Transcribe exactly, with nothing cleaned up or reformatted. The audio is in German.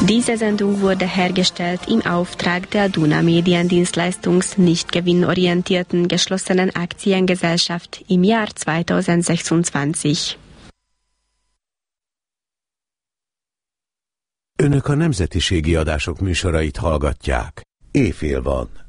Diese Sendung wurde hergestellt im Auftrag der Duna Mediendienstleistungs nicht gewinnorientierten geschlossenen Aktiengesellschaft im Jahr kétezer-huszonkettő. Önök a nemzetiségi adások műsorait hallgatják. Éjfél van.